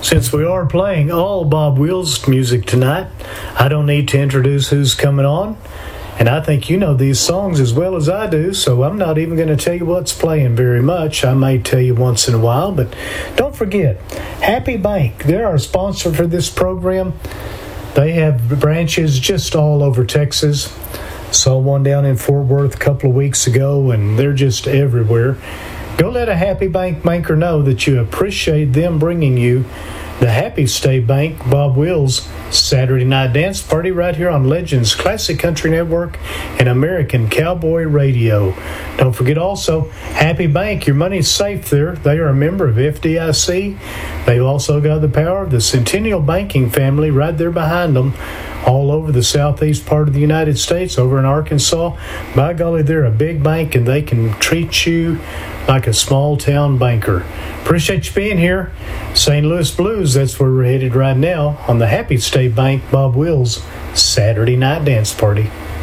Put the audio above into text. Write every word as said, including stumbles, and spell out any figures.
Since we are playing all Bob Wills music tonight, I don't need to introduce who's coming on. And I think you know these songs as well as I do, so I'm not even going to tell you what's playing very much. I may tell you once in a while, but don't forget, Happy Bank, they're our sponsor for this program. They have branches just all over Texas. Saw one down in Fort Worth a couple of weeks ago, and they're just everywhere. Go let a Happy Bank banker know that you appreciate them bringing you the Happy State Bank Bob Wills Saturday Night Dance Party right here on Legends Classic Country Network and American Cowboy Radio. Don't forget also, Happy Bank, your money's safe there. They are a member of F D I C. They've also got the power of the Centennial Banking family right there behind them, all over the southeast part of the United States, over in Arkansas. By golly, they're a big bank, and they can treat you like a small-town banker. Appreciate you being here. Saint Louis Blues, that's where we're headed right now on the Happy State Bank Bob Wills Saturday Night Dance Party.